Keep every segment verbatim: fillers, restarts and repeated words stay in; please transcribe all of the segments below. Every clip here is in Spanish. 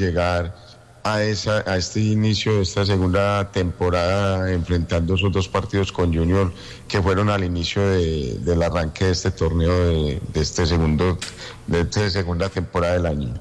llegar a esa a este inicio de esta segunda temporada enfrentando esos dos partidos con Junior que fueron al inicio de, del arranque de este torneo de, de este segundo de esta segunda temporada del año.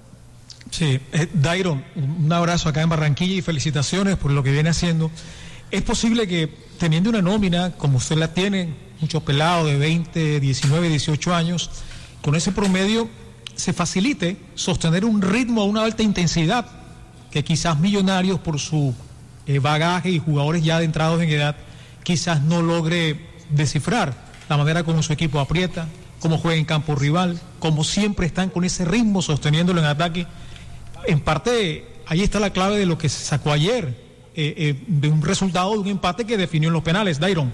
Sí, eh, Dairon, un abrazo acá en Barranquilla y felicitaciones por lo que viene haciendo. ¿Es posible que teniendo una nómina como usted la tiene, muchos pelados de veinte, diecinueve, dieciocho años, con ese promedio se facilite sostener un ritmo a una alta intensidad que quizás Millonarios por su eh, bagaje y jugadores ya adentrados en edad quizás no logre descifrar la manera como su equipo aprieta, cómo juega en campo rival, como siempre están con ese ritmo sosteniéndolo en ataque? En parte ahí está la clave de lo que se sacó ayer, eh, eh, de un resultado de un empate que definió en los penales. Dairon.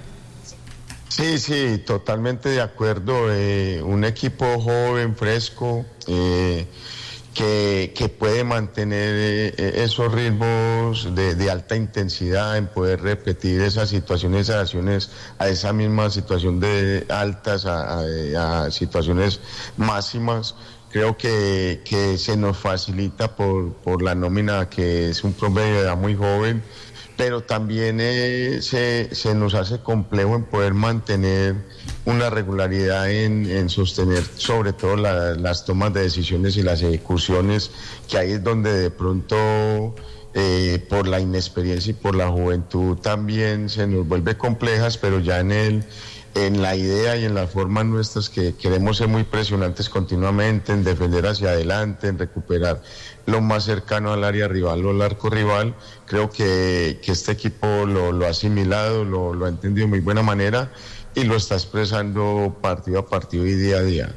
Sí, sí, totalmente de acuerdo. Eh, un equipo joven, fresco, eh, Que, que puede mantener eh, esos ritmos de, de alta intensidad, en poder repetir esas situaciones, esas acciones a esa misma situación de altas, a, a, a situaciones máximas. Creo que, que se nos facilita por, por la nómina, que es un promedio de edad muy joven, pero también eh, se, se nos hace complejo en poder mantener una regularidad en, en sostener sobre todo la, las tomas de decisiones y las ejecuciones, que ahí es donde de pronto eh, por la inexperiencia y por la juventud también se nos vuelve complejas, pero ya en el en la idea y en las formas nuestras, que queremos ser muy presionantes continuamente, en defender hacia adelante, en recuperar lo más cercano al área rival o al arco rival. Creo que, que este equipo lo, lo ha asimilado, lo, lo ha entendido de muy buena manera y lo está expresando partido a partido y día a día.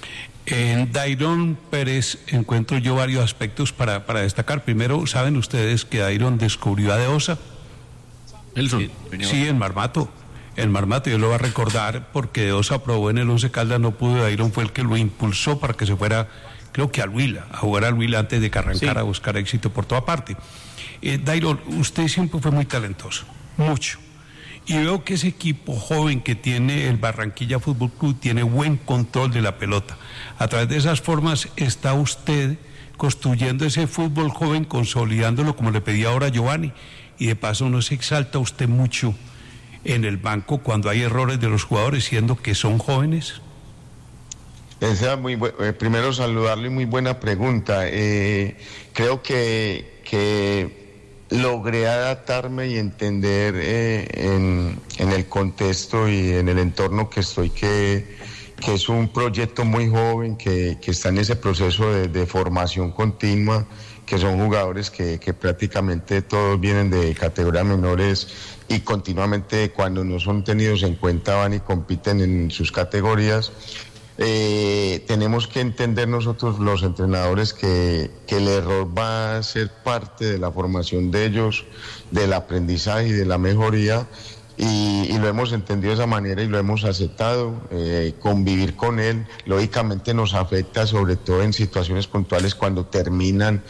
En Dairon Pérez encuentro yo varios aspectos para, para destacar. Primero, ¿saben ustedes que Dairon descubrió a De Osa? Sí, sí, en Marmato. En Marmato, yo lo voy a recordar porque De Osa probó en el Once Caldas, no pudo. Dairon fue el que lo impulsó para que se fuera, creo que al Huila, a jugar al Huila antes de que arrancara, sí, a buscar éxito por toda parte. Eh, Dairon, usted siempre fue muy talentoso, mucho. Y veo que ese equipo joven que tiene el Barranquilla Fútbol Club tiene buen control de la pelota. A través de esas formas está usted construyendo ese fútbol joven, consolidándolo, como le pedía ahora a Giovanni. Y de paso no se exalta usted mucho en el banco cuando hay errores de los jugadores, siendo que son jóvenes. Esa muy bu- eh, primero saludarle, muy buena pregunta. Eh, creo que, que logré adaptarme y entender eh, en, en el contexto y en el entorno que estoy, que, que es un proyecto muy joven, que, que está en ese proceso de, de formación continua, que son jugadores que, que prácticamente todos vienen de categorías menores y continuamente, cuando no son tenidos en cuenta, van y compiten en sus categorías. Eh, tenemos que entender nosotros los entrenadores que, que el error va a ser parte de la formación de ellos, del aprendizaje y de la mejoría, y, y lo hemos entendido de esa manera y lo hemos aceptado. Eh, convivir con él lógicamente nos afecta, sobre todo en situaciones puntuales cuando terminan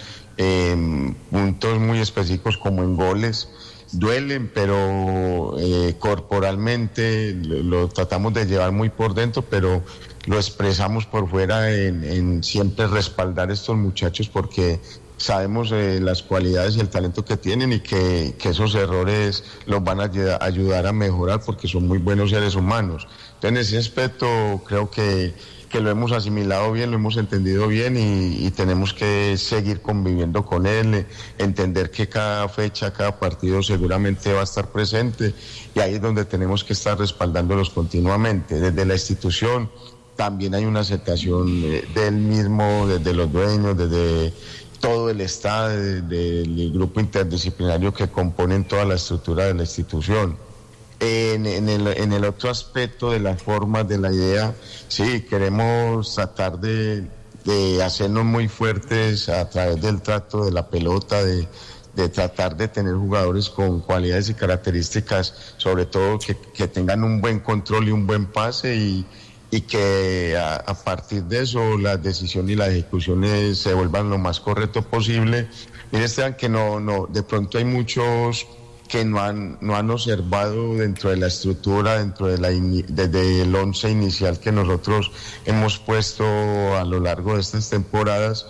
en puntos muy específicos como en goles. Duelen, pero eh, corporalmente lo, lo tratamos de llevar muy por dentro, pero lo expresamos por fuera en, en siempre respaldar a estos muchachos, porque sabemos eh, las cualidades y el talento que tienen, y que, que esos errores los van a ayudar, ayudar a mejorar, porque son muy buenos seres humanos. Entonces, en ese aspecto creo que que lo hemos asimilado bien, lo hemos entendido bien, y, y tenemos que seguir conviviendo con él, entender que cada fecha, cada partido seguramente va a estar presente, y ahí es donde tenemos que estar respaldándolos continuamente. Desde la institución también hay una aceptación eh, del mismo, desde los dueños, desde todo el Estado, desde el grupo interdisciplinario que componen toda la estructura de la institución. En, en, el, en el otro aspecto de las formas, de la idea, sí, queremos tratar de, de hacernos muy fuertes a través del trato de la pelota, de, de tratar de tener jugadores con cualidades y características, sobre todo que, que tengan un buen control y un buen pase, y, y que a, a partir de eso las decisiones y las ejecuciones se vuelvan lo más correcto posible. Miren, Esteban, que no, no, de pronto hay muchos que no han, no han observado dentro de la estructura, dentro de la desde el once inicial que nosotros hemos puesto a lo largo de estas temporadas,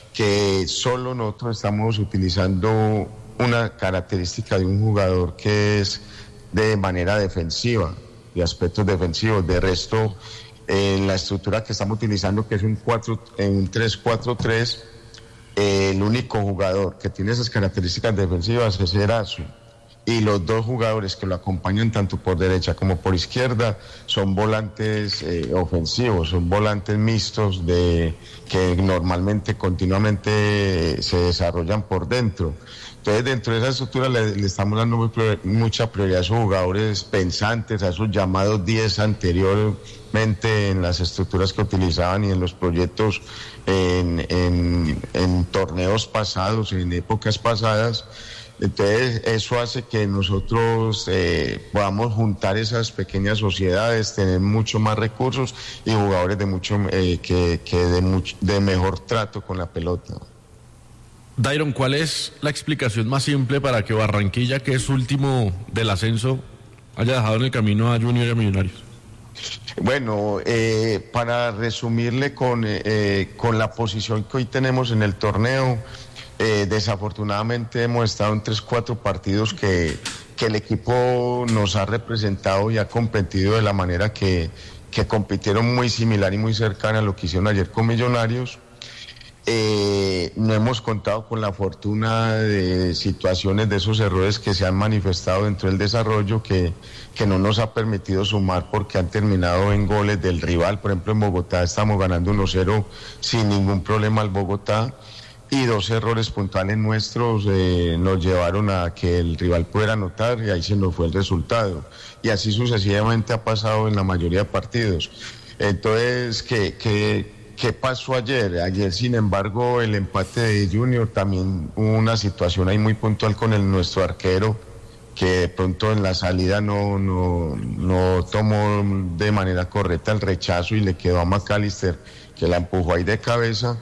que solo nosotros estamos utilizando una característica de un jugador que es de manera defensiva, de aspectos defensivos. De resto, en la estructura que estamos utilizando, que es un, cuatro, un tres cuatro tres, eh, el único jugador que tiene esas características defensivas es Erazo. Y los dos jugadores que lo acompañan tanto por derecha como por izquierda son volantes eh, ofensivos, son volantes mixtos de que normalmente continuamente se desarrollan por dentro. Entonces, dentro de esa estructura le, le estamos dando muy, mucha prioridad a esos jugadores pensantes, a esos llamados diez anteriormente en las estructuras que utilizaban y en los proyectos en, en, en torneos pasados, en épocas pasadas. Entonces, eso hace que nosotros eh, podamos juntar esas pequeñas sociedades, tener mucho más recursos y jugadores de mucho eh, que, que de, mucho, de mejor trato con la pelota. Dairon, ¿cuál es la explicación más simple para que Barranquilla, que es último del ascenso, haya dejado en el camino a Junior y a Millonarios? Bueno, eh, para resumirle con, eh, con la posición que hoy tenemos en el torneo, Eh, desafortunadamente hemos estado en tres, cuatro partidos que, que el equipo nos ha representado y ha competido de la manera que, que compitieron, muy similar y muy cercana a lo que hicieron ayer con Millonarios. Eh, no hemos contado con la fortuna de situaciones de esos errores que se han manifestado dentro del desarrollo que, que no nos ha permitido sumar porque han terminado en goles del rival. Por ejemplo, en Bogotá estamos ganando uno cero sin ningún problema al Bogotá. Y dos errores puntuales nuestros eh, nos llevaron a que el rival pudiera anotar y ahí se nos fue el resultado. Y así sucesivamente ha pasado en la mayoría de partidos. Entonces, ¿qué, qué, qué pasó ayer? Ayer, sin embargo, el empate de Junior, también hubo una situación ahí muy puntual con el, nuestro arquero, que de pronto en la salida no, no, no tomó de manera correcta el rechazo y le quedó a McAllister, que la empujó ahí de cabeza.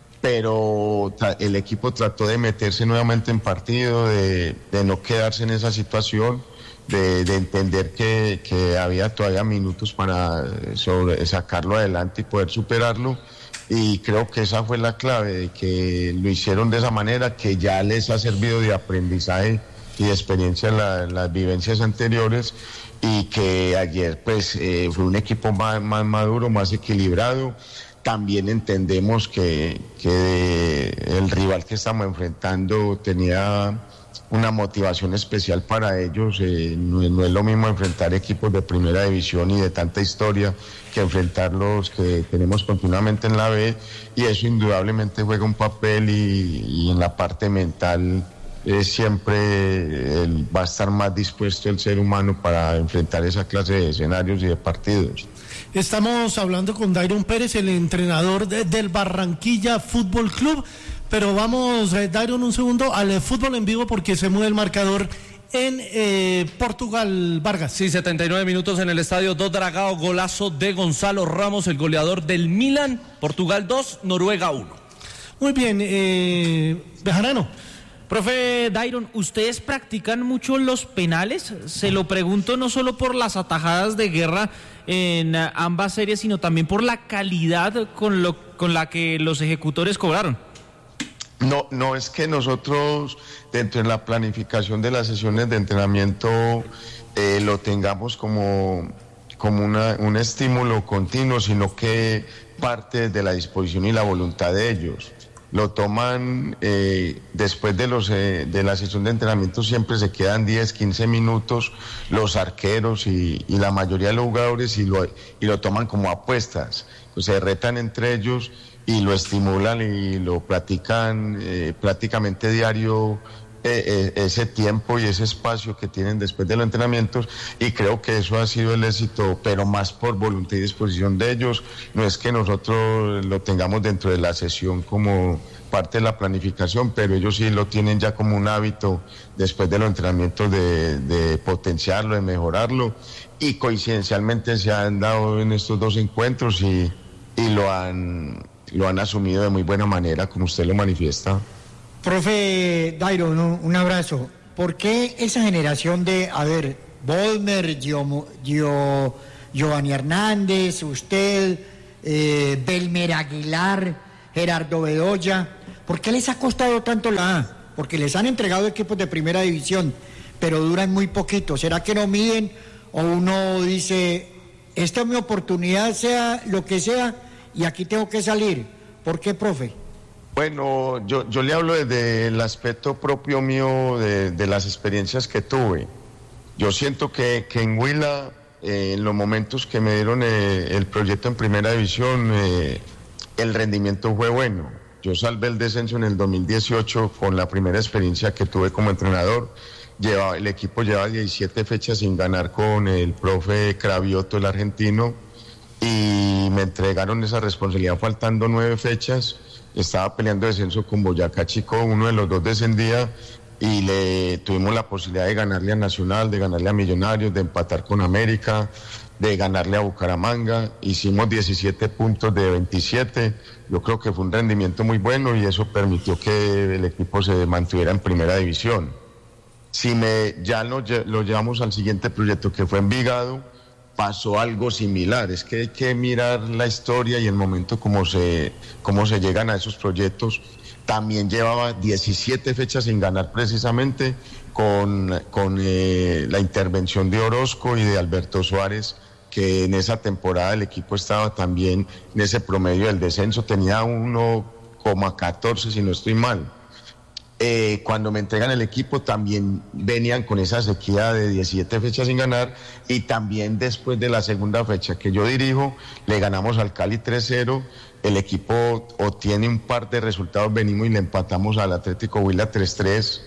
Pero el equipo trató de meterse nuevamente en partido, de, de no quedarse en esa situación, de, de entender que, que había todavía minutos para sobre, sacarlo adelante y poder superarlo. Y creo que esa fue la clave, de que lo hicieron de esa manera, que ya les ha servido de aprendizaje y de experiencia en, la, en las vivencias anteriores, y que ayer pues eh, fue un equipo más, más maduro, más equilibrado. También entendemos que, que el rival que estamos enfrentando tenía una motivación especial para ellos. Eh, no, no es lo mismo enfrentar equipos de primera división y de tanta historia que enfrentar los que tenemos continuamente en la B, y eso indudablemente juega un papel, y, y en la parte mental eh, siempre eh, va a estar más dispuesto el ser humano para enfrentar esa clase de escenarios y de partidos. Estamos hablando con Dairon Pérez, el entrenador de, del Barranquilla Fútbol Club, pero vamos, eh, Dairon, un segundo al eh, fútbol en vivo porque se mueve el marcador en eh, Portugal, Vargas. Sí, setenta y nueve minutos en el estadio do Dragao, golazo de Gonzalo Ramos, el goleador del Milan. Portugal dos, Noruega uno. Muy bien, eh, Bejarano. Profe Dairon, ¿ustedes practican mucho los penales? Se lo pregunto no solo por las atajadas de Guerra en ambas series, sino también por la calidad con, lo, con la que los ejecutores cobraron. No, no es que nosotros dentro de la planificación de las sesiones de entrenamiento eh, lo tengamos como, como una, un estímulo continuo, sino que parte de la disposición y la voluntad de ellos. Lo toman eh, después de los eh, de la sesión de entrenamiento, siempre se quedan diez, quince minutos los arqueros y, y la mayoría de los jugadores y lo, y lo toman como apuestas, pues se retan entre ellos y lo estimulan y lo practican eh, prácticamente diario, eh, eh, ese tiempo y ese espacio que tienen después de los entrenamientos, y creo que eso ha sido el éxito, pero más por voluntad y disposición de ellos. No es que nosotros lo tengamos dentro de la sesión como parte de la planificación, pero ellos sí lo tienen ya como un hábito después de los entrenamientos de, de potenciarlo, de mejorarlo, y coincidencialmente se han dado en estos dos encuentros y, y lo han, lo han asumido de muy buena manera, como usted lo manifiesta. Profe Dairon, un, un abrazo. ¿Por qué esa generación de, a ver, Volmer, Gio, Gio, Giovanni Hernández, usted, eh, Belmer Aguilar, Gerardo Bedoya. ¿Por qué les ha costado tanto la A? Porque les han entregado equipos de primera división, pero duran muy poquito. ¿Será que no miden o uno dice, esta es mi oportunidad, sea lo que sea, y aquí tengo que salir? ¿Por qué, profe? Bueno, yo, yo le hablo desde el aspecto propio mío, de, de las experiencias que tuve. Yo siento que, que en Huila, eh, en los momentos que me dieron eh, el proyecto en primera división, eh, el rendimiento fue bueno. Yo salvé el descenso en el dos mil dieciocho con la primera experiencia que tuve como entrenador. Llevaba, el equipo llevaba diecisiete fechas sin ganar con el profe Cravioto, el argentino, y me entregaron esa responsabilidad faltando nueve fechas. Estaba peleando descenso con Boyacá Chico, uno de los dos descendía, y le tuvimos la posibilidad de ganarle a Nacional, de ganarle a Millonarios, de empatar con América, de ganarle a Bucaramanga. Hicimos diecisiete puntos de veintisiete. Yo creo que fue un rendimiento muy bueno y eso permitió que el equipo se mantuviera en primera división. Si me, ya lo, lo llevamos al siguiente proyecto, que fue Envigado, pasó algo similar. Es que hay que mirar la historia y el momento como se, cómo se llegan a esos proyectos. También llevaba diecisiete fechas sin ganar, precisamente con, con eh, la intervención de Orozco y de Alberto Suárez, que en esa temporada el equipo estaba también en ese promedio del descenso, tenía uno coma catorce si no estoy mal. Eh, cuando me entregan el equipo también venían con esa sequía de diecisiete fechas sin ganar, y también después de la segunda fecha que yo dirijo le ganamos al Cali tres cero. El equipo obtiene un par de resultados, venimos y le empatamos al Atlético Huila tres tres.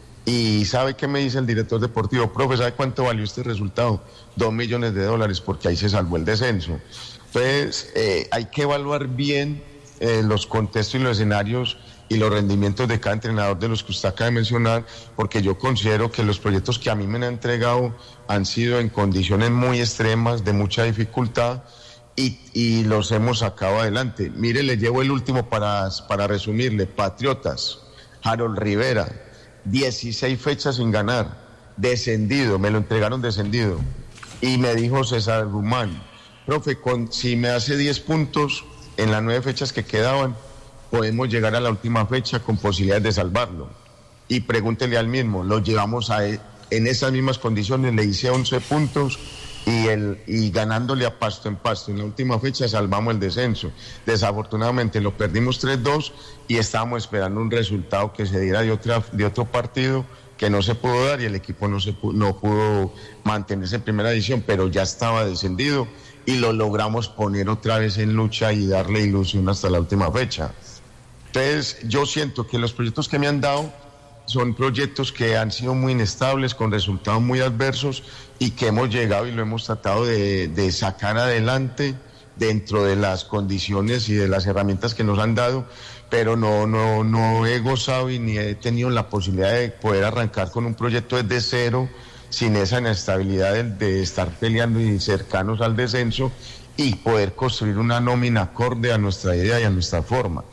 Y ¿sabe qué me dice el director deportivo? Profe, ¿sabe cuánto valió este resultado? Dos millones de dólares, porque ahí se salvó el descenso. Entonces eh, hay que evaluar bien eh, los contextos y los escenarios y los rendimientos de cada entrenador de los que usted acaba de mencionar, porque yo considero que los proyectos que a mí me han entregado han sido en condiciones muy extremas, de mucha dificultad, y, y los hemos sacado adelante. Mire, le llevo el último para, para resumirle. Patriotas, Harold Rivera, dieciséis fechas sin ganar, descendido, me lo entregaron descendido, y me dijo César Rumán, profe, con, si me hace diez puntos en las nueve fechas que quedaban, podemos llegar a la última fecha con posibilidades de salvarlo. Y pregúntele al mismo, lo llevamos a, en esas mismas condiciones, le hice once puntos y, el, y ganándole a Pasto en Pasto. En la última fecha salvamos el descenso. Desafortunadamente lo perdimos tres dos y estábamos esperando un resultado que se diera de, otra, de otro partido que no se pudo dar, y el equipo no, se, no pudo mantenerse en primera división, pero ya estaba descendido y lo logramos poner otra vez en lucha y darle ilusión hasta la última fecha. Entonces, yo siento que los proyectos que me han dado son proyectos que han sido muy inestables, con resultados muy adversos, y que hemos llegado y lo hemos tratado de, de sacar adelante dentro de las condiciones y de las herramientas que nos han dado, pero no, no, no he gozado y ni he tenido la posibilidad de poder arrancar con un proyecto desde cero, sin esa inestabilidad de, de estar peleando y cercanos al descenso, y poder construir una nómina acorde a nuestra idea y a nuestras formas.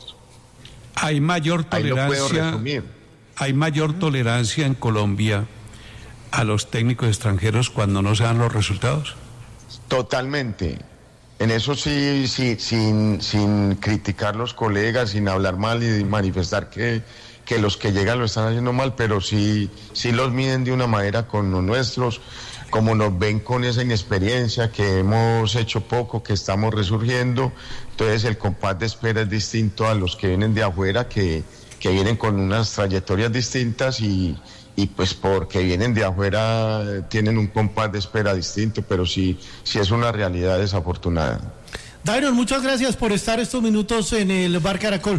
Hay mayor tolerancia, hay mayor tolerancia en Colombia a los técnicos extranjeros cuando no se dan los resultados. Totalmente. En eso sí, sí, sin, sin criticar los colegas, sin hablar mal y manifestar que, que los que llegan lo están haciendo mal, pero sí, sí los miden de una manera con los nuestros, como nos ven con esa inexperiencia, que hemos hecho poco, que estamos resurgiendo. Entonces el compás de espera es distinto a los que vienen de afuera, que, que vienen con unas trayectorias distintas, y, y pues porque vienen de afuera eh, tienen un compás de espera distinto, pero sí, sí es una realidad desafortunada. Dairon, muchas gracias por estar estos minutos en el Bar Caracol.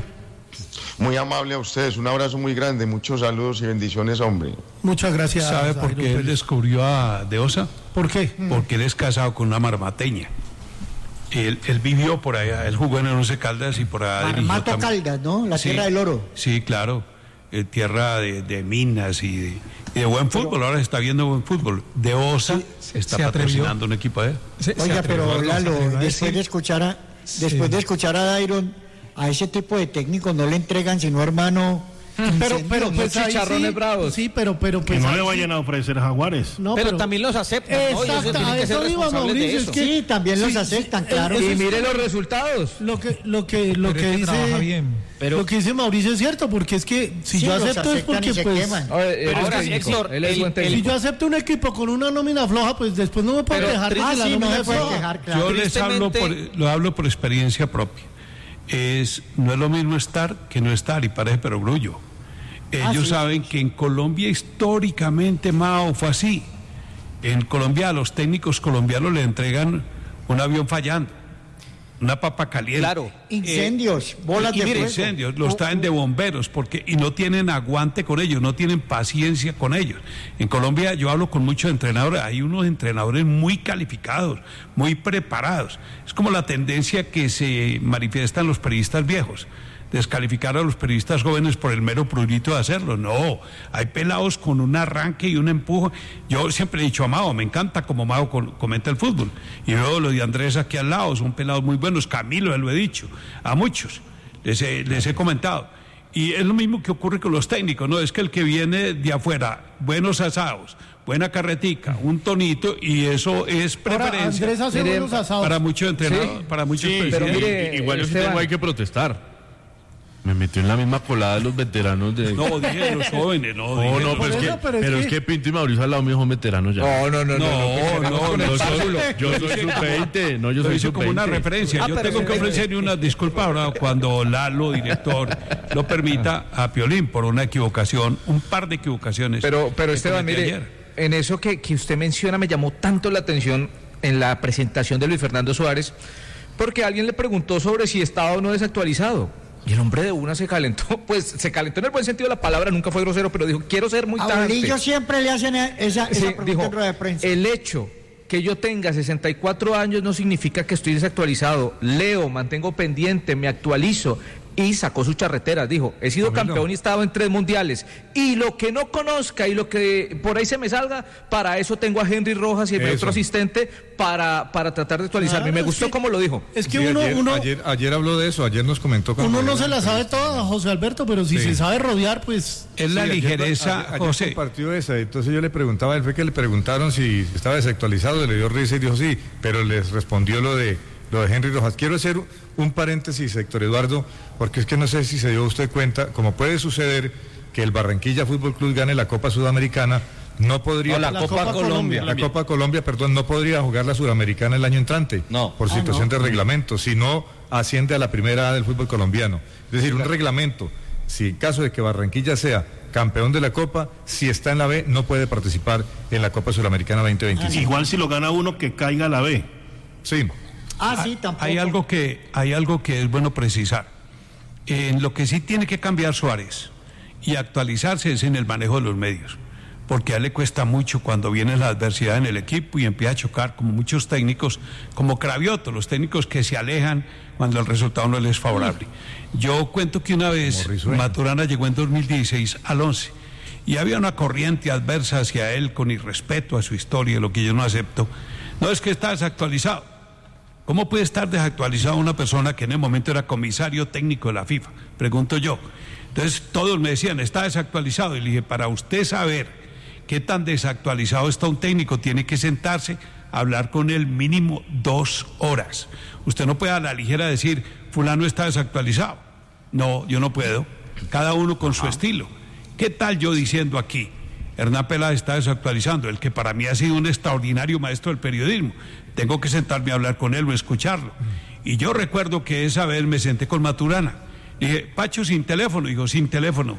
Muy amable a ustedes, un abrazo muy grande, muchos saludos y bendiciones, hombre. Muchas gracias. ¿Sabe por qué él descubrió a Deosa? ¿Por qué? Porque él es casado con una marmateña. Él, él vivió por allá, él jugó en el Once Caldas y por allá dirigió Marmato también. Caldas, ¿no? La Sí, tierra del oro. Sí, claro, eh, tierra de, de minas y de, y de buen fútbol. Pero, ahora se está viendo buen fútbol. Deosa sí, está patrocinando un equipo de él. Se, Oiga, se pero Lalo, después de escuchar a, después sí. de escuchar a Dairon, a ese tipo de técnicos no le entregan sino, hermano, Pero, pero Unos pues ahí chicharrones sí, bravos. sí, pero, pero Que pues no ahí le sí. vayan a ofrecer Jaguares. No, pero, también los aceptan, ¿no? Ellos Exacto, tienen a que ser eso iba responsables de Mauricio, eso. es que Sí, también los aceptan, claro. eso Y es- mire los resultados. Lo que, lo que, lo Pero que es que trabaja dice, bien. Pero- lo que dice Mauricio es cierto, porque es que si Sí, yo los acepto es aceptan porque y se pues, queman. A ver, él es Ahora, técnico, Héctor, él es el- buen si técnico. yo acepto un equipo con una nómina floja, pues después no me puedo Pero quejar de que Ah, la sí, no nómina se es puede floja. quejar, claro. Yo les hablo por, Tristemente- lo hablo por experiencia propia. Es, no es lo mismo estar que no estar, y parece perogrullo. Ellos sí, saben que en Colombia históricamente, Mao, fue así. En Colombia a los técnicos colombianos le entregan un avión fallando, una papa caliente. Claro. Incendios, bolas y de mire, fuego. incendios, los traen de bomberos porque y no tienen aguante con ellos, no tienen paciencia con ellos. En Colombia yo hablo con muchos entrenadores, hay unos entrenadores muy calificados, muy preparados. Es como la tendencia que se manifiesta en los periodistas viejos, descalificar a los periodistas jóvenes por el mero prurito de hacerlo. No, hay pelados con un arranque y un empuje. Yo siempre he dicho a Mao, me encanta como Mao con- comenta el fútbol. Y veo lo de Andrés aquí al lado, son pelados muy buenos. Camilo, lo he dicho, a muchos, les he, les he comentado. Y es lo mismo que ocurre con los técnicos, ¿no? Es que el que viene de afuera, buenos asados, buena carretica, un tonito, y eso es Ahora, preferencia Andrés hace Mire, buenos asados. para muchos entrenadores, Sí. para muchos Sí, pero presidentes. mire, igual yo sí Esteban. tengo hay que protestar. Me metió en la misma colada de los veteranos de... No, dije de los jóvenes, no. No, dije de no, los- pero, es eso, que, pero es pero es que- que Pinto y Mauricio al lado mío son veteranos ya. No, no, no, no. No, no, no, no, yo soy, Pásulo. yo soy sub veinte, no, yo Lo soy hice sub como una veinte. referencia. Ah, Yo pero tengo sí, que sí. ofrecerle una disculpa ahora cuando Lalo, director, lo permita a Piolín por una equivocación, un par de equivocaciones. Pero, pero que Esteban, cometí mire, ayer. en eso que, que usted menciona me llamó tanto la atención en la presentación de Luis Fernando Suárez, porque alguien le preguntó sobre si estaba o no desactualizado. Y el hombre de una se calentó, pues se calentó en el buen sentido de la palabra, nunca fue grosero, pero dijo, quiero ser muy A tajante. Bolillo siempre le hacen esa, esa Sí, pregunta dijo, en rueda de prensa. el hecho que yo tenga sesenta y cuatro años no significa que estoy desactualizado. Leo, mantengo pendiente, me actualizo. Y sacó sus charreteras, dijo, he sido Camilo. campeón y he estado en tres mundiales. Y lo que no conozca y lo que por ahí se me salga, para eso tengo a Henry Rojas y a mi Eso. otro asistente para, para tratar de actualizarme. Claro, me es gustó que- como lo dijo. Es que Sí, uno, ayer, uno, ayer, ayer habló de eso, ayer nos comentó. cuando- uno no se la sabe toda, José Alberto, pero si Sí. se sabe rodear, pues... Es la Sí, ayer- ligereza, ayer, ayer José. compartió esa, entonces yo le preguntaba, él fue que le preguntaron si estaba desactualizado, le dio risa y dijo sí, pero les respondió lo de lo de Henry Rojas. Quiero hacer un paréntesis, Héctor Eduardo, porque es que no sé si se dio usted cuenta, como puede suceder que el Barranquilla Fútbol Club gane la Copa Sudamericana, no podría... No, la, La Copa, Copa Colombia. La Copa Colombia, perdón, no podría jugar la Sudamericana el año entrante. No. Por Ah, situación no. de reglamento, si no asciende a la primera A del fútbol colombiano. Es decir, un reglamento, si en caso de que Barranquilla sea campeón de la Copa, si está en la B, no puede participar en la Copa Sudamericana veinte veinticinco. Igual si lo gana uno, que caiga a la B. Sí. Ah, sí, tampoco. Hay algo que, hay algo que es bueno precisar. En lo que sí tiene que cambiar Suárez y actualizarse es en el manejo de los medios, porque a él le cuesta mucho cuando viene la adversidad en el equipo y empieza a chocar como muchos técnicos, como Cravioto, los técnicos que se alejan cuando el resultado no les es favorable. Yo cuento que una vez Como Risueño. Maturana llegó en dos mil dieciséis al once y había una corriente adversa hacia él con irrespeto a su historia, lo que yo no acepto. No es que está desactualizado. ¿Cómo puede estar desactualizada una persona que en el momento era comisario técnico de la FIFA? Pregunto yo. Entonces todos me decían, está desactualizado. Y le dije, para usted saber qué tan desactualizado está un técnico, tiene que sentarse a hablar con él mínimo dos horas. Usted no puede a la ligera decir, fulano está desactualizado. No, yo no puedo. Cada uno con su estilo. ¿Qué tal yo diciendo aquí? Hernán Peláez está desactualizando, el que para mí ha sido un extraordinario maestro del periodismo. Tengo que sentarme a hablar con él o escucharlo. Y yo recuerdo que esa vez me senté con Maturana. Dije, Pacho, sin teléfono. Dijo, sin teléfono.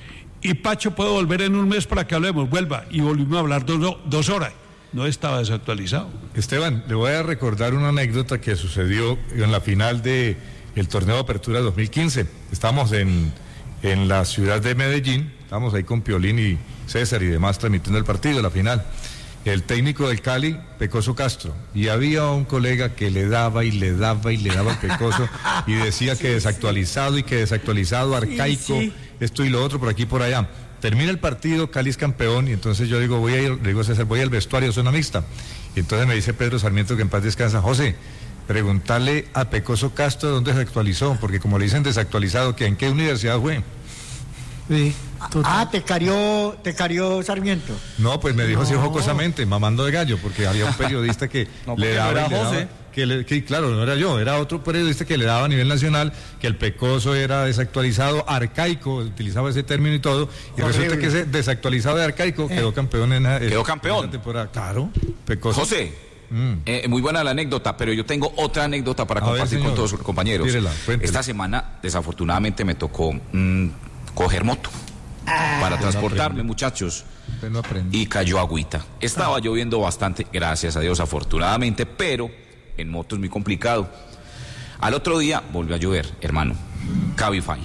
Y Pacho, ¿puedo volver en un mes para que hablemos? Vuelva. Y volvimos a hablar dos, dos horas. No estaba desactualizado. Esteban, le voy a recordar una anécdota que sucedió en la final de el torneo de Apertura dos mil quince. Estamos en, en la ciudad de Medellín, estamos ahí con Piolín y César y demás transmitiendo el partido, la final. El técnico del Cali, Pecoso Castro, y había un colega que le daba y le daba y le daba al Pecoso y decía que desactualizado y que desactualizado, arcaico, sí. esto y lo otro por aquí y por allá. Termina el partido, Cali es campeón, y entonces yo digo, voy a ir, le digo a César, voy al vestuario, zona mixta. Y entonces me dice Pedro Sarmiento, que en paz descansa, José, preguntarle a Pecoso Castro dónde se actualizó, porque como le dicen desactualizado, que en qué universidad fue. Sí, ah, te carió, te carió Sarmiento. No, pues me dijo así jocosamente, mamando de gallo, porque había un periodista que no, le daba, no era y le José. daba que, le, que claro, no era yo, era otro periodista que le daba a nivel nacional que el pecoso era desactualizado, arcaico, utilizaba ese término y todo, y Horrible. resulta que ese desactualizado de arcaico Eh. quedó campeón en la, Quedó campeón. en esa temporada. Claro, pecoso. José, Mm. eh, muy buena la anécdota, pero yo tengo otra anécdota para A ver, compartir con señor. todos sus compañeros. Tírela, cuéntela. Esta semana, desafortunadamente, me tocó mm, coger moto para transportarme, muchachos, Usted no aprende. y cayó agüita. Estaba lloviendo bastante, gracias a Dios, afortunadamente, pero en moto es muy complicado. Al otro día volvió a llover, hermano. Cabify.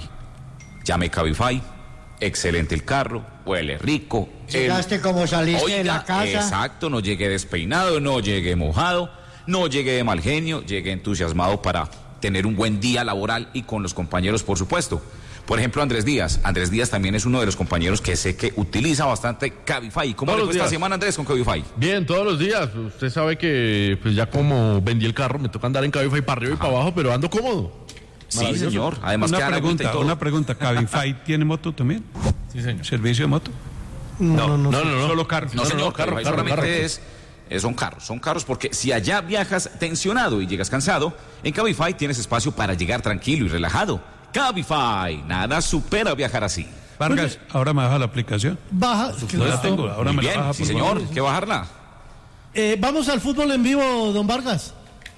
Llamé Cabify. Excelente el carro, huele rico. Llegaste El- como saliste Oiga, de la casa. Exacto, no llegué despeinado, no llegué mojado, no llegué de mal genio, llegué entusiasmado para tener un buen día laboral y con los compañeros, por supuesto. Por ejemplo, Andrés Díaz. Andrés Díaz también es uno de los compañeros que sé que utiliza bastante Cabify. ¿Cómo Todos le los fue esta días. semana, Andrés, con Cabify? Bien, todos los días. Usted sabe que pues ya como vendí el carro, me toca andar en Cabify para arriba y para abajo, pero ando cómodo. Sí, Maravilloso. señor. Además, Una queda la vuelta y pregunta, todo. una pregunta. ¿Cabify tiene moto también? Sí, señor. ¿Servicio de moto? No, no, no. No, no, no. Solo carro. No, No, no, señor, no, carro, Cabify carro, solamente carro. es, eh, son carros, son carros porque si allá viajas tensionado y llegas cansado, en Cabify tienes espacio para llegar tranquilo y relajado. Cabify, nada supera viajar así. Vargas, ahora me baja la aplicación. Baja. No la tengo, ahora Muy me la bien, baja. sí por señor, favor. ¿qué bajarla? Eh, vamos al fútbol en vivo, don Vargas.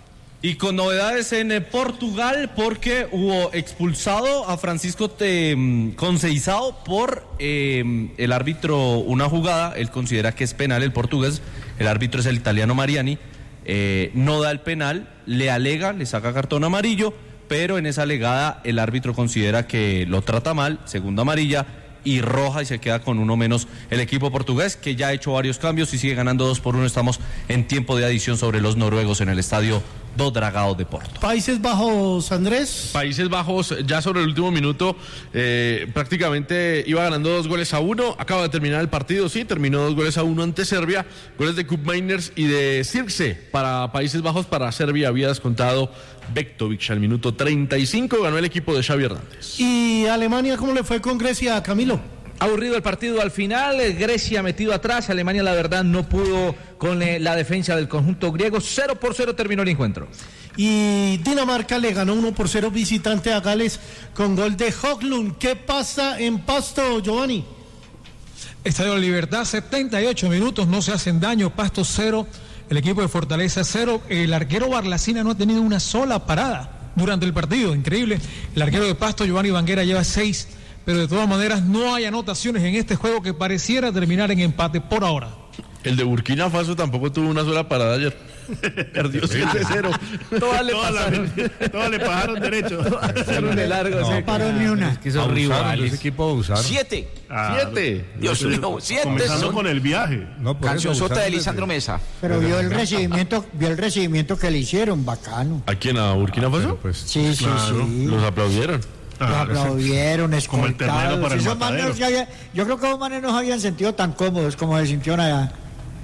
Y con novedades en eh, Portugal porque hubo expulsado a Francisco Te- mm, Conceição por eh, el árbitro una jugada, él considera que es penal el portugués, el árbitro es el italiano Mariani, eh, no da el penal, le alega, le saca cartón amarillo, pero en esa alegada el árbitro considera que lo trata mal, segunda amarilla y roja y se queda con uno menos el equipo portugués que ya ha hecho varios cambios y sigue ganando dos por uno. Estamos en tiempo de adición sobre los noruegos en el estadio do Dragao de Porto. Países Bajos, Andrés. Países Bajos, ya sobre el último minuto, eh, prácticamente iba ganando dos goles a uno. Acaba de terminar el partido, sí, terminó dos goles a uno ante Serbia. Goles de Koopmeiners y de Sirkse para Países Bajos. Para Serbia había descontado Bektovic al minuto treinta y cinco. Ganó el equipo de Xavi Hernández. ¿Y Alemania cómo le fue con Grecia, Camilo? Aburrido el partido al final, eh, Grecia metido atrás, Alemania la verdad no pudo con eh, la defensa del conjunto griego, cero por cero terminó el encuentro. Y Dinamarca le ganó uno por cero visitante a Gales con gol de Höglund. ¿Qué pasa en Pasto, Giovanni? Estadio Libertad, setenta y ocho minutos, no se hacen daño, Pasto cero, el equipo de Fortaleza cero. El arquero Barlacina no ha tenido una sola parada durante el partido, increíble. El arquero de Pasto, Giovanni Banguera, lleva seis, pero de todas maneras no hay anotaciones en este juego que pareciera terminar en empate por ahora. El de Burkina Faso tampoco tuvo una sola parada ayer. Perdió siete cero. Todas le Todas pasaron. la- todas le pasaron derecho. Pasaron de largo. No, sí. No paró ni una. Es que son Abusaron, de rivales. ese equipo abusaron. Siete. Ah, Siete. Dios mío, siete Comenzando son con el viaje. No, por eso cancionzota de abusaron Lisandro desde- Mesa. Pero vio el recibimiento, vio el recibimiento que le hicieron, bacano. ¿A quién? ¿A Burkina Faso? Pero, pues, Sí, sí, Claro, sí. Los aplaudieron. Lo Ah, aplaudieron, como el ternero escoltados. para el Esos manes matadero. se había- yo creo que los manes no se habían sentido tan cómodos como se sintieron allá.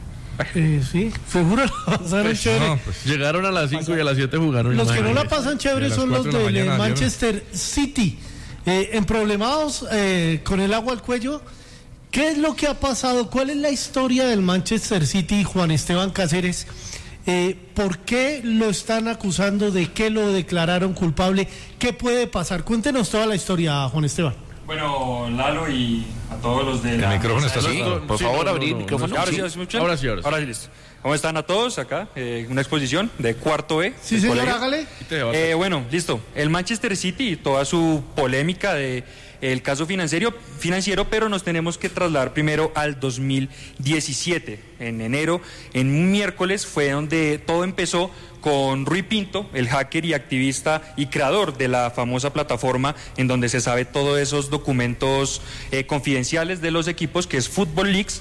Eh, sí, seguro la pasaron chévere. no, pues, Llegaron a las cinco y a las siete jugaron. Los que no la Imagínate. pasan chévere De las son los cuatro de la del eh, mañana, Manchester City. Eh, emproblemados eh, con el agua al cuello. ¿Qué es lo que ha pasado? ¿Cuál es la historia del Manchester City, Juan Esteban Cáceres? Eh, ¿Por qué lo están acusando? ¿De qué lo declararon culpable? ¿Qué puede pasar? Cuéntenos toda la historia, Juan Esteban. Bueno, Lalo y a todos los de El la micrófono mesa está de- cerrado. Por Sí, favor, no, no, abrir el no, micrófono. Ahora sí, Sí. ¿me escuchan? Ahora sí, ahora sí. Ahora sí, listo. ¿Cómo están a todos acá? Eh, una exposición de cuarto B. Sí, del señor, colegio. hágale. Eh, bueno, listo. El Manchester City y toda su polémica de el caso financiero, financiero, pero nos tenemos que trasladar primero al dos mil diecisiete. En enero, en un miércoles, fue donde todo empezó con Rui Pinto, el hacker y activista y creador de la famosa plataforma en donde se sabe todos esos documentos eh, confidenciales de los equipos, que es Football Leaks.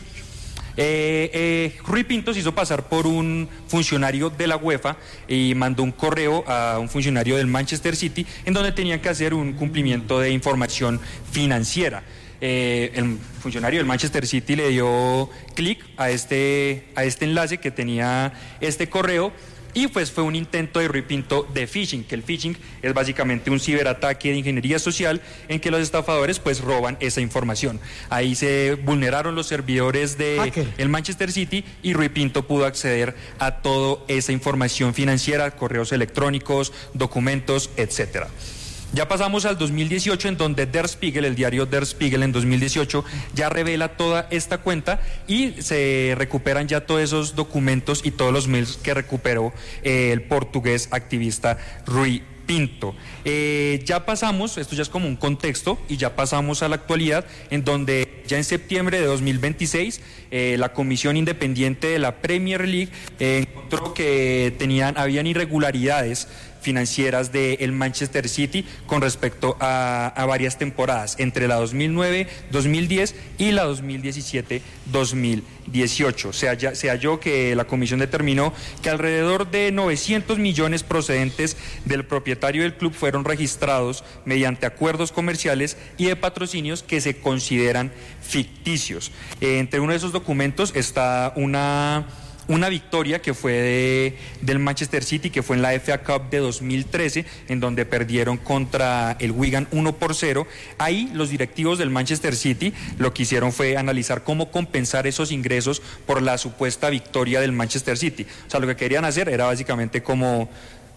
Eh, eh, Rui Pinto se hizo pasar por un funcionario de la UEFA y mandó un correo a un funcionario del Manchester City en donde tenían que hacer un cumplimiento de información financiera. Eh, el funcionario del Manchester City le dio clic a este, a este enlace que tenía este correo y pues fue un intento de Rui Pinto de phishing, que el phishing es básicamente un ciberataque de ingeniería social en que los estafadores pues roban esa información. Ahí se vulneraron los servidores de el Manchester City y Rui Pinto pudo acceder a toda esa información financiera, correos electrónicos, documentos, etcétera. Ya pasamos al dos mil dieciocho, en donde Der Spiegel, el diario Der Spiegel en dos mil dieciocho, ya revela toda esta cuenta y se recuperan ya todos esos documentos y todos los mails que recuperó eh, el portugués activista Rui Pinto. Eh, ya pasamos, esto ya es como un contexto, y ya pasamos a la actualidad, en donde ya en septiembre de dos mil veintiséis eh, la Comisión Independiente de la Premier League eh, encontró que tenían, habían irregularidades financieras del Manchester City con respecto a, a varias temporadas, entre la dos mil nueve, dos mil diez y la dos mil diecisiete, dos mil dieciocho. Se, halla, se halló que la comisión determinó que alrededor de novecientos millones procedentes del propietario del club fueron registrados mediante acuerdos comerciales y de patrocinios que se consideran ficticios. Eh, entre uno de esos documentos está una... Una victoria que fue de, del Manchester City, que fue en la F A Cup de dos mil trece, en donde perdieron contra el Wigan uno por cero. Ahí los directivos del Manchester City lo que hicieron fue analizar cómo compensar esos ingresos por la supuesta victoria del Manchester City. O sea, lo que querían hacer era básicamente como...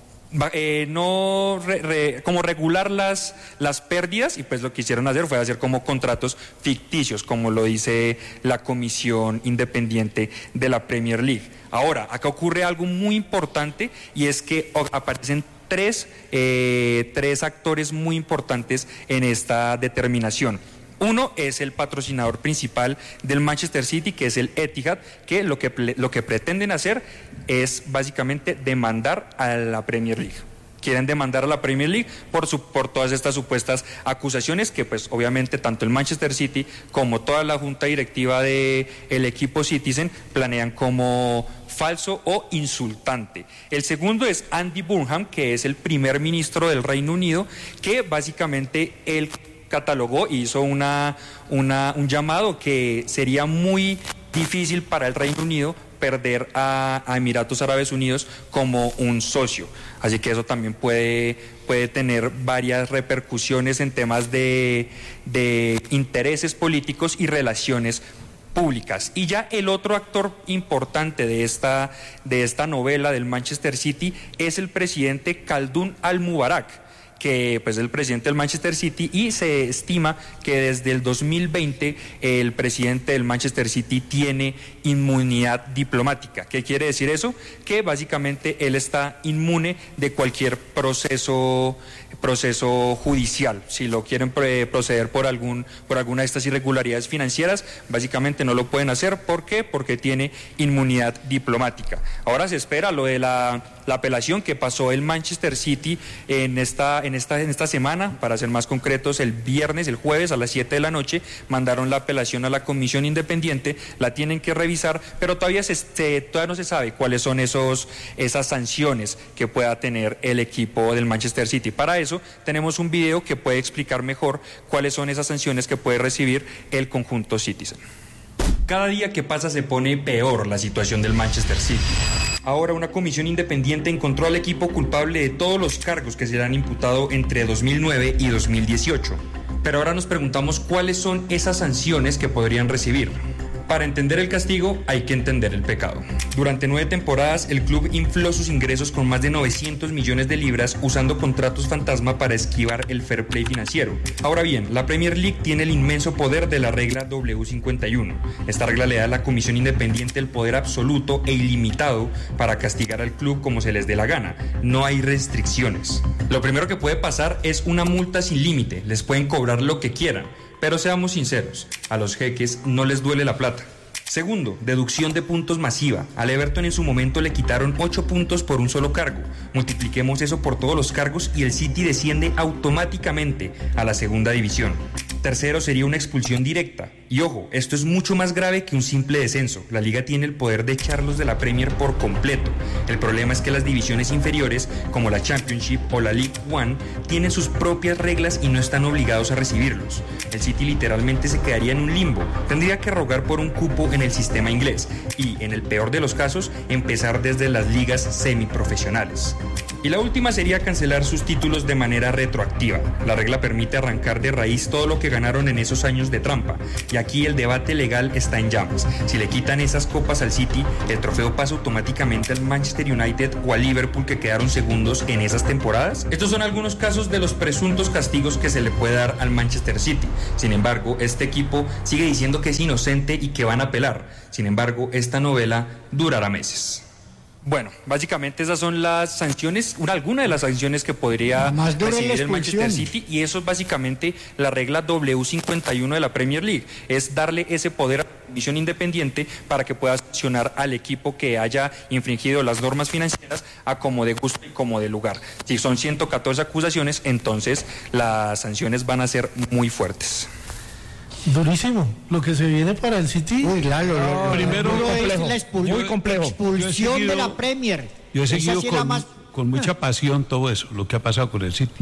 Eh, no re, re, como regular las, las pérdidas, y pues lo que quisieron hacer fue hacer como contratos ficticios, como lo dice la Comisión Independiente de la Premier League. Ahora, acá ocurre algo muy importante, y es que aparecen tres, eh, tres actores muy importantes en esta determinación. Uno es el patrocinador principal del Manchester City, que es el Etihad, que lo que, lo que pretenden hacer es básicamente demandar a la Premier League. Quieren demandar a la Premier League por, su, por todas estas supuestas acusaciones que pues obviamente tanto el Manchester City como toda la junta directiva del equipo Citizen planean como falso o insultante. El segundo es Andy Burnham, que es el primer ministro del Reino Unido, que básicamente él catalogó y hizo una, una, un llamado que sería muy difícil para el Reino Unido perder a, a Emiratos Árabes Unidos como un socio. Así que eso también puede, puede tener varias repercusiones en temas de, de intereses políticos y relaciones públicas. Y ya el otro actor importante de esta, de esta novela del Manchester City es el presidente Khaldun Al-Mubarak, que pues es el presidente del Manchester City, y se estima que desde el dos mil veinte el presidente del Manchester City tiene inmunidad diplomática. ¿Qué quiere decir eso? Que básicamente él está inmune de cualquier proceso proceso judicial. Si lo quieren proceder por algún por alguna de estas irregularidades financieras, básicamente no lo pueden hacer. ¿Por qué? Porque tiene inmunidad diplomática. Ahora se espera lo de la, la apelación que pasó el Manchester City en esta, en esta, en esta semana. Para ser más concretos, el viernes, el jueves a las siete de la noche mandaron la apelación a la Comisión Independiente, la tienen que revisar, pero todavía, se, se, todavía no se sabe cuáles son esos, esas sanciones que pueda tener el equipo del Manchester City. Para eso tenemos un video que puede explicar mejor cuáles son esas sanciones que puede recibir el conjunto Citizen. Cada día que pasa se pone peor la situación del Manchester City. Ahora una comisión independiente encontró al equipo culpable de todos los cargos que se le han imputado entre dos mil nueve y dos mil dieciocho. Pero ahora nos preguntamos cuáles son esas sanciones que podrían recibir. Para entender el castigo hay que entender el pecado. Durante nueve temporadas el club infló sus ingresos con más de novecientos millones de libras usando contratos fantasma para esquivar el fair play financiero. Ahora bien, la Premier League tiene el inmenso poder de la regla W cincuenta y uno. Esta regla le da a la comisión independiente el poder absoluto e ilimitado para castigar al club como se les dé la gana. No hay restricciones. Lo primero que puede pasar es una multa sin límite. Les pueden cobrar lo que quieran. Pero seamos sinceros, a los jeques no les duele la plata. Segundo, deducción de puntos masiva. Al Everton en su momento le quitaron ocho puntos por un solo cargo. Multipliquemos eso por todos los cargos y el City desciende automáticamente a la segunda división. Tercero, sería una expulsión directa. Y ojo, esto es mucho más grave que un simple descenso. La liga tiene el poder de echarlos de la Premier por completo. El problema es que las divisiones inferiores, como la Championship o la League One, tienen sus propias reglas y no están obligados a recibirlos. El City literalmente se quedaría en un limbo. Tendría que rogar por un cupo en el sistema inglés y, en el peor de los casos, empezar desde las ligas semiprofesionales. Y la última sería cancelar sus títulos de manera retroactiva. La regla permite arrancar de raíz todo lo que ganaron en esos años de trampa. Y aquí el debate legal está en llamas. Si le quitan esas copas al City, el trofeo pasa automáticamente al Manchester United o al Liverpool, que quedaron segundos en esas temporadas. Estos son algunos casos de los presuntos castigos que se le puede dar al Manchester City. Sin embargo, este equipo sigue diciendo que es inocente y que van a apelar. Sin embargo, esta novela durará meses. Bueno, básicamente esas son las sanciones, una, alguna de las sanciones que podría recibir el Manchester City, y eso es básicamente la regla W cincuenta y uno de la Premier League, es darle ese poder a la comisión independiente para que pueda sancionar al equipo que haya infringido las normas financieras a como de gusto y como de lugar. Si son ciento catorce acusaciones, entonces las sanciones van a ser muy fuertes. Durísimo, lo que se viene para el City. Uy, claro, no, lo, primero lo complejo, es la expul muy complejo. expulsión seguido, de la Premier. Yo he Esa seguido sí era con, más... con mucha pasión todo eso, lo que ha pasado con el City.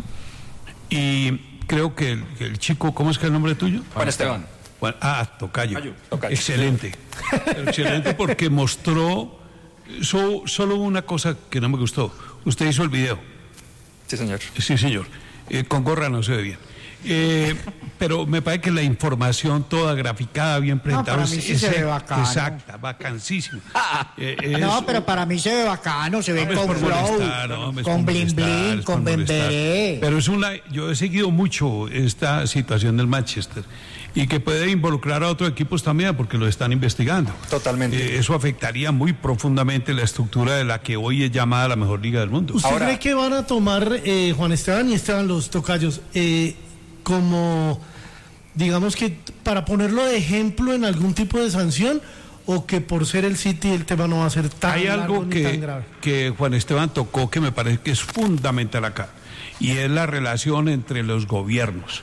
Y creo que el, que el chico, ¿cómo es que es el nombre tuyo? Juan Esteban. Juan, ah, Tocayo. Tocayo, Tocayo. Excelente. Excelente, porque mostró so, solo una cosa que no me gustó. Usted hizo el video. Sí, señor. Sí, señor. Eh, con gorra no se ve bien. Eh, pero me parece que la información toda graficada, bien presentada, no, para mí sí es, se ve bacano. Exacta, bacanísima. Eh, no, pero para mí se ve bacano, se ve no, con flow, no, con bling bling, con bemberé. Pero es una, yo he seguido mucho esta situación del Manchester y que puede involucrar a otros equipos también porque lo están investigando. Totalmente. Eh, eso afectaría muy profundamente la estructura de la que hoy es llamada la mejor liga del mundo. ¿Usted Ahora, cree que van a tomar, eh, Juan Esteban y Esteban, los tocayos, eh, como, digamos que para ponerlo de ejemplo en algún tipo de sanción, o que por ser el City el tema no va a ser tan hay largo algo ni que, tan grave? que Juan Esteban tocó que me parece que es fundamental acá, y es la relación entre los gobiernos,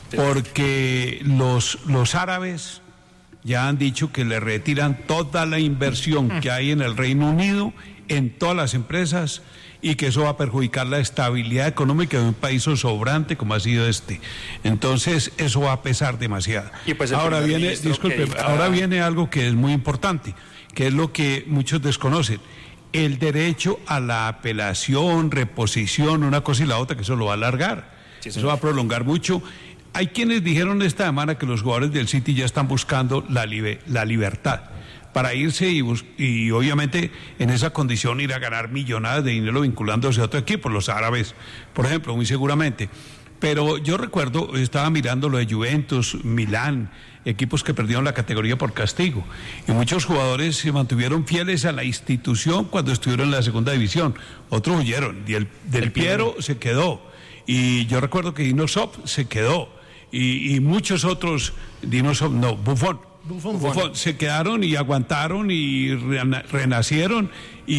porque los, los árabes ya han dicho que le retiran toda la inversión que hay en el Reino Unido, en todas las empresas, y que eso va a perjudicar la estabilidad económica de un país sobrante como ha sido este. Entonces eso va a pesar demasiado. Pues ahora viene, disculpe, diga... ahora viene algo que es muy importante, que es lo que muchos desconocen: el derecho a la apelación, reposición, una cosa y la otra, que eso lo va a alargar, sí, eso va a prolongar mucho. Hay quienes dijeron esta semana que los jugadores del City ya están buscando la, libe, la libertad para irse y, y obviamente en esa condición ir a ganar millonadas de dinero vinculándose a otro equipo, los árabes, por ejemplo, muy seguramente. Pero yo recuerdo, estaba mirando lo de Juventus, Milán, equipos que perdieron la categoría por castigo, y muchos jugadores se mantuvieron fieles a la institución cuando estuvieron en la segunda división. Otros huyeron, y el del el Piero se quedó, y yo recuerdo que Dinosov se quedó, y, y muchos otros, Dinosov no, Buffon, Buffon, Buffon, se quedaron y aguantaron y renacieron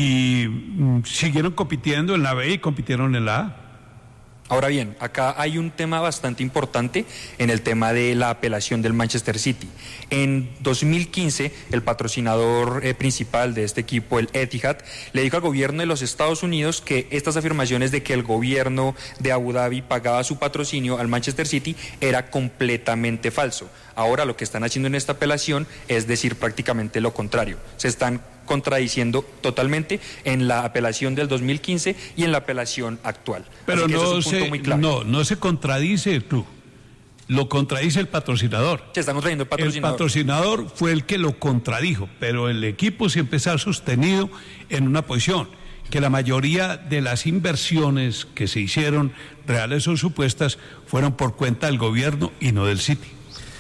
y mm, siguieron compitiendo en la B y compitieron en la A. Ahora bien, acá hay un tema bastante importante en el tema de la apelación del Manchester City. En dos mil quince, el patrocinador eh, principal de este equipo, el Etihad, le dijo al gobierno de los Estados Unidos que estas afirmaciones de que el gobierno de Abu Dhabi pagaba su patrocinio al Manchester City era completamente falso. Ahora lo que están haciendo en esta apelación es decir prácticamente lo contrario. Se están contradiciendo totalmente en la apelación del dos mil quince y en la apelación actual. Pero no, es se, no, no se contradice tú, lo contradice el patrocinador. Se está contradiciendo el patrocinador. El patrocinador fue el que lo contradijo, pero el equipo siempre se ha sostenido en una posición, que la mayoría de las inversiones que se hicieron, reales o supuestas, fueron por cuenta del gobierno y no del City.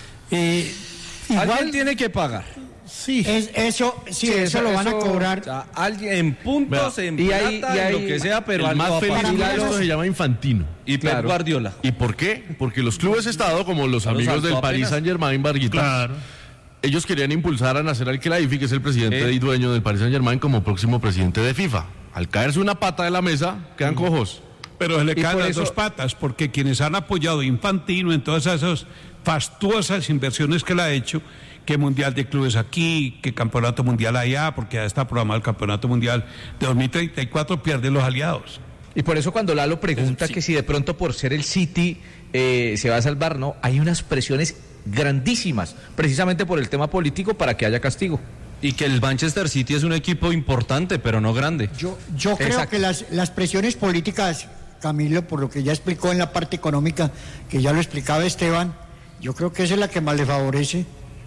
Eh, igual alguien tiene que pagar. Sí. Es, eso, sí, sí, eso, eso lo van eso, a cobrar. O sea, alguien en puntos, Vea, en y plata, hay, y hay, en lo que sea, pero el más feliz de esto se llama Infantino. Y Pep claro. Guardiola. ¿Y por qué? Porque los clubes Estado, como los claro, amigos del Paris Saint-Germain, Barguita, claro. ellos querían impulsar a Nasser Al-Khelaifi, que es el presidente ¿Eh? y dueño del Paris Saint-Germain, como próximo presidente de FIFA. Al caerse una pata de la mesa, quedan cojos. Pero se le caen las eso... dos patas, porque quienes han apoyado a Infantino en todos esos fastuosas inversiones que le ha hecho, que Mundial de Clubes aquí, que Campeonato Mundial allá, porque ya está programado el Campeonato Mundial de dos mil treinta y cuatro, pierde los aliados. Y por eso cuando Lalo pregunta sí. que si de pronto por ser el City eh, se va a salvar, no, hay unas presiones grandísimas, precisamente por el tema político, para que haya castigo. Y que el Manchester City es un equipo importante, pero no grande. Yo, yo creo Exacto. que las, las presiones políticas, Camilo, por lo que ya explicó en la parte económica, que ya lo explicaba Esteban, yo creo que esa es la que más le favorece.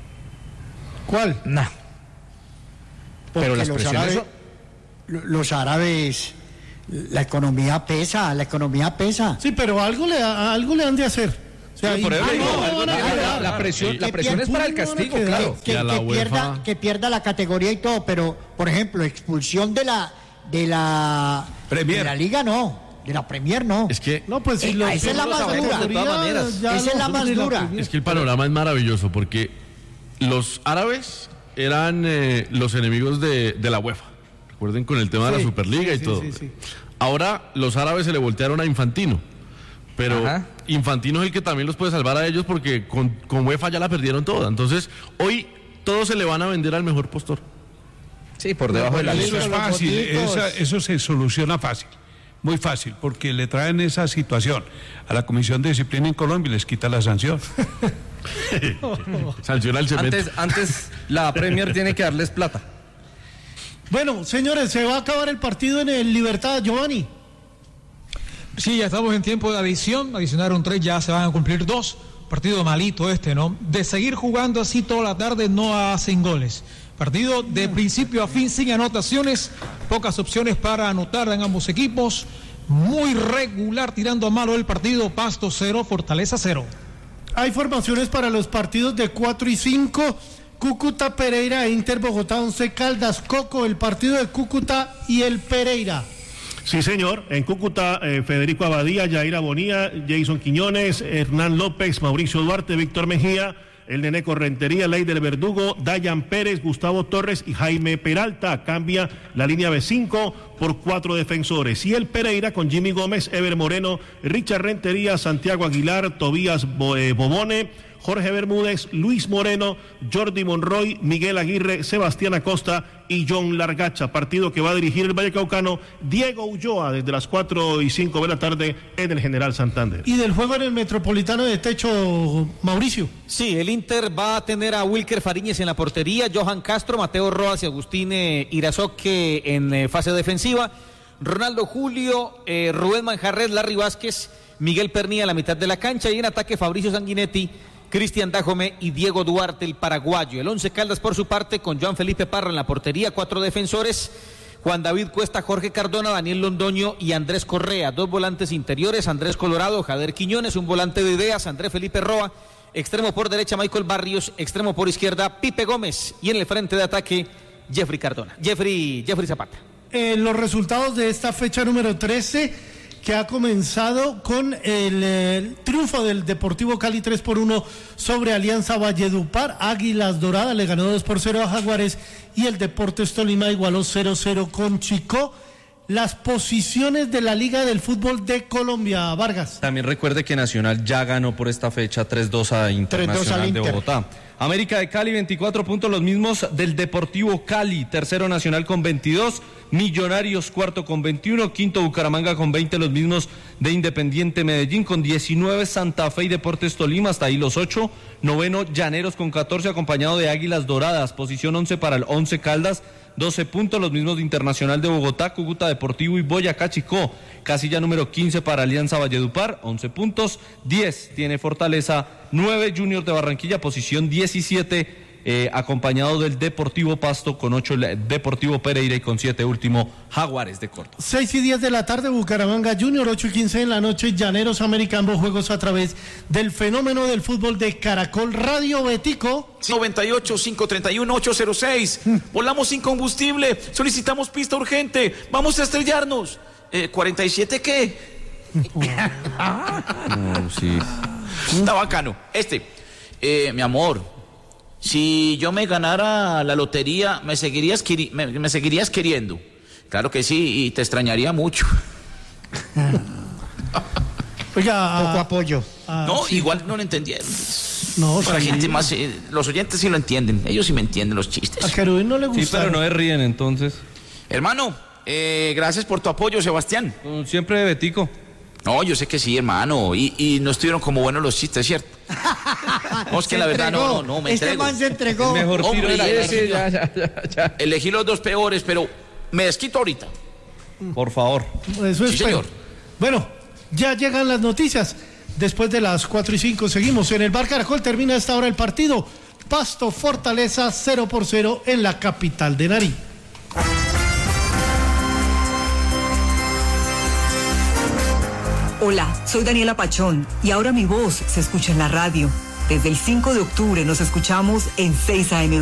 ¿Cuál? No. Pero las los presiones... Árabes, los árabes, la economía pesa, la economía pesa. Sí, pero algo le, algo le han de hacer. O sea, sí, por y, eso, ah, no, no, no, la, la presión, la presión es para el castigo, que, claro. Que, que, que, pierda, que pierda la categoría y todo, pero, por ejemplo, expulsión de la de la, de la Liga no. De la Premier no. Es que no, pues si eh, lo, esa es la más dura. De todas maneras, esa es la más dura. Es que el panorama es maravilloso porque los árabes eran eh, los enemigos de, de la UEFA. Recuerden con el tema sí, de la Superliga sí, y sí, todo. Sí, sí. Ahora los árabes se le voltearon a Infantino. Pero Ajá. Infantino es el que también los puede salvar a ellos porque con, con UEFA ya la perdieron toda. Entonces, hoy todos se le van a vender al mejor postor. Sí, por debajo de la Eso es fácil, esa, eso se soluciona fácil. Muy fácil, porque le traen esa situación a la Comisión de Disciplina en Colombia y les quita la sanción. Sanciona el cemento. Antes, antes la Premier tiene que darles plata. Bueno, señores, se va a acabar el partido en el Libertad, Giovanni. Sí, ya estamos en tiempo de adición, adicionaron tres, ya se van a cumplir dos. Partido malito este, ¿no? De seguir jugando así toda la tarde no hacen goles. Partido de principio a fin sin anotaciones, pocas opciones para anotar en ambos equipos, muy regular tirando a malo el partido, Pasto cero, Fortaleza cero. Hay formaciones para los partidos de cuatro y cinco, Cúcuta, Pereira, Inter Bogotá, Once Caldas, Coco, el partido de Cúcuta y el Pereira. Sí, señor. En Cúcuta, eh, Federico Abadía, Yaira Bonía, Jason Quiñones, Hernán López, Mauricio Duarte, Víctor Mejía, el Neneco Rentería, Ley del Verdugo, Dayan Pérez, Gustavo Torres y Jaime Peralta. Cambia la línea B cinco por cuatro defensores. Y el Pereira con Jimmy Gómez, Ever Moreno, Richard Rentería, Santiago Aguilar, Tobías Bobone, Jorge Bermúdez, Luis Moreno, Jordi Monroy, Miguel Aguirre, Sebastián Acosta y John Largacha. Partido que va a dirigir el Vallecaucano Diego Ulloa desde las cuatro y cinco de la tarde en el General Santander. ¿Y del juego en el Metropolitano de Techo, Mauricio? Sí, el Inter va a tener a Wilker Fariñez en la portería, Johan Castro, Mateo Roas y Agustín eh, Irazoque en eh, fase defensiva, Ronaldo Julio, eh, Rubén Manjarres, Larry Vázquez, Miguel Pernilla en la mitad de la cancha y en ataque Fabricio Sanguinetti, Cristian Dajome y Diego Duarte, el paraguayo. El Once Caldas, por su parte, con Joan Felipe Parra en la portería, cuatro defensores, Juan David Cuesta, Jorge Cardona, Daniel Londoño y Andrés Correa, dos volantes interiores, Andrés Colorado, Jader Quiñones, un volante de ideas, Andrés Felipe Roa, extremo por derecha Michael Barrios, extremo por izquierda Pipe Gómez y en el frente de ataque Jeffrey Cardona, Jeffrey, Jeffrey Zapata. Eh, los resultados de esta fecha número trece, que ha comenzado con el, el triunfo del Deportivo Cali tres por uno sobre Alianza Valledupar. Águilas Doradas le ganó dos por cero a Jaguares y el Deportes Tolima igualó cero cero con Chicó. Las posiciones de la Liga del Fútbol de Colombia, Vargas. También recuerde que Nacional ya ganó por esta fecha tres dos a Internacional de Bogotá. América de Cali, veinticuatro puntos, los mismos del Deportivo Cali. Tercero Nacional con veintidós, Millonarios cuarto con veintiuno, quinto Bucaramanga con veinte, los mismos de Independiente Medellín con diecinueve, Santa Fe y Deportes Tolima, hasta ahí los ocho. Noveno Llaneros con catorce, acompañado de Águilas Doradas. Posición once para el Once Caldas, doce puntos, los mismos de Internacional de Bogotá, Cúcuta Deportivo y Boyacá Chicó. Casilla número quince para Alianza Valledupar, once puntos, diez tiene Fortaleza, nueve Junior de Barranquilla, posición diecisiete, eh, acompañado del Deportivo Pasto con ocho, el Deportivo Pereira y con siete último Jaguares de Córdoba. seis y diez de la tarde Bucaramanga Junior, ocho y quince en la noche Llaneros América, ambos juegos a través del fenómeno del fútbol de Caracol Radio. Betico. noventa y ocho, quinientos treinta y uno, ochocientos seis. Volamos sin combustible, solicitamos pista urgente, vamos a estrellarnos. Eh, ¿cuarenta y siete qué? No, sí. Está bacano. Este, eh, mi amor, si yo me ganara la lotería, ¿me seguirías, quiri- me, me seguirías queriendo? Claro que sí, y te extrañaría mucho. Oiga, poco apoyo. No, igual no lo entendieron. No, Para sí. gente más, eh, los oyentes sí lo entienden, ellos sí me entienden los chistes. A Querubín no le gusta. Sí, pero no se ríen entonces. Hermano, eh, gracias por tu apoyo, Sebastián. Siempre Betico. No, yo sé que sí, hermano, y, y no estuvieron como buenos los chistes, ¿cierto? No, es que Se la verdad, entregó. no, no, no, me Este entrego. man se entregó. Mejor tiro Hombre, de la elegí, sí, ya, ya, ya, ya. elegí los dos peores, pero me desquito ahorita. Por favor. Eso Sí, es señor. Bueno, ya llegan las noticias. Después de las cuatro y cinco seguimos en el Bar Caracol. Termina a esta hora el partido. Pasto Fortaleza cero por cero en la capital de Nariño. Hola, soy Daniela Pachón y ahora mi voz se escucha en la radio. Desde el cinco de octubre nos escuchamos en seis A M